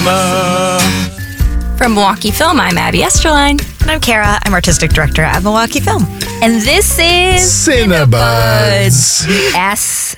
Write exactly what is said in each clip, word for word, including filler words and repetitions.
From Milwaukee Film, I'm Abby Esterline. And I'm Kara. I'm Artistic Director at Milwaukee Film. And this is Cinebuds. S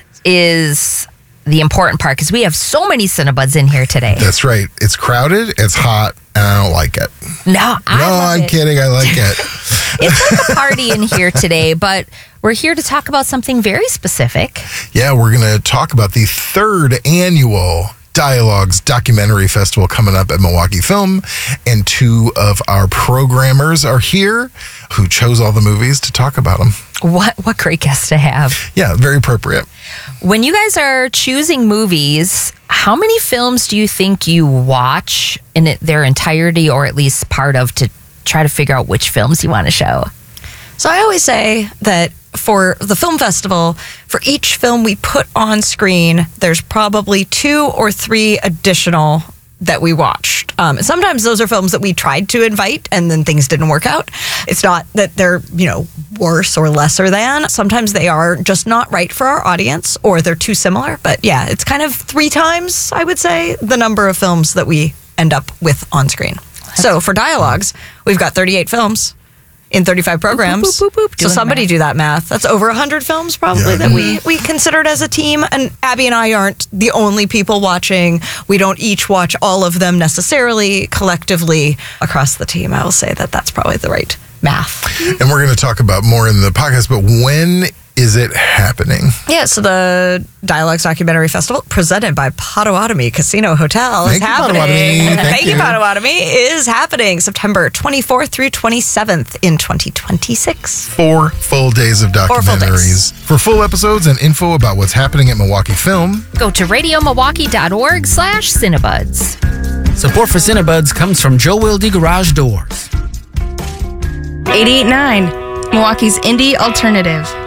is the important part because we have so many Cinebuds in here today. That's right. It's crowded, it's hot, and I don't like it. No, I No, love I'm it. kidding. I like it. It's like a party in here today, but we're here to talk about something very specific. Yeah, we're going to talk about the third annual Dialogues Documentary Festival coming up at Milwaukee Film, and two of our programmers are here who chose all the movies to talk about them. What what great guests to have. Yeah, very appropriate. When you guys are choosing movies, how many films do you think you watch in it, their entirety, or at least part of, to try to figure out which films you want to show? So I always say that for the film festival, for each film we put on screen, there's probably two or three additional that we watched. Um, sometimes those are films that we tried to invite and then things didn't work out. It's not that they're, you know, worse or lesser than. Sometimes they are just not right for our audience or they're too similar. But yeah, it's kind of three times, I would say, the number of films that we end up with on screen. So for Dialogues, we've got thirty-eight films in thirty-five programs. Boop, boop, boop, boop. So Doing somebody math. do that math. That's over one hundred films probably Yeah. that we, we considered as a team. And Abby and I aren't the only people watching. We don't each watch all of them necessarily. Collectively across the team, I will say that that's probably the right math. And we're going to talk about more in the podcast, but when is it happening? Yeah, so the Dialogues Documentary Festival, presented by Potawatomi Casino Hotel, Thank is you, happening. Potawatomi. Thank Thank you, you. Potawatomi. Is happening September twenty-fourth through twenty-seventh in twenty twenty-six. Four full days of Four full documentaries. days. For full episodes and info about what's happening at Milwaukee Film, Go to radiomilwaukee.org slash Cinebuds. Support for Cinebuds comes from Joe Wilde Garage Doors. eighty-eight point nine, Milwaukee's indie alternative.